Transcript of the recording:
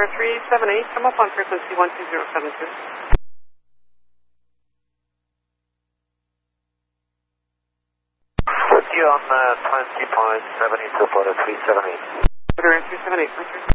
Explorer 378, come up on frequency 12072. Put you on 20.72 for the 378. Explorer 378,